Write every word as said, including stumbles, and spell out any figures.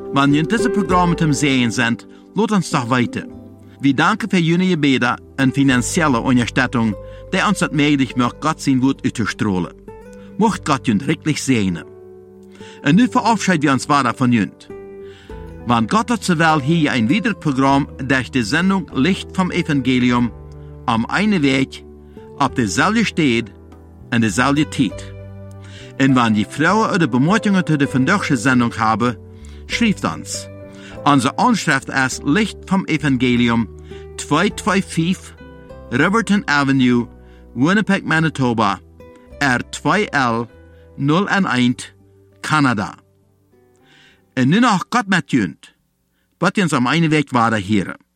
Wenn ihr in diesem Programm mit dem Sehen sind, lasst uns doch weiter. Wir danken für Ihre Gebete und finanzielle Unterstützung, die uns das möglich macht, Gott sein Wort auszustrahlen. Mocht Gott Ihnen wirklich segnen. Und nun verabschieden wir uns weiter von Ihnen. Wenn Gott hat will, hier ein weiteres Programm durch die Sendung Licht vom Evangelium am einen Weg, auf derselben Stelle und derselben Zeit. Und wenn die Frauen oder Bemerkungen zu der vandaagse Sendung haben, schreibt uns. Unsere Anschrift ist Licht vom Evangelium, zweihunderfünfundzweißig Riverton Avenue, Winnipeg, Manitoba, R zwei L null eins, Kanada. Und nun noch Gott mit Ihnen. Wird uns am einen Weg weiter hören.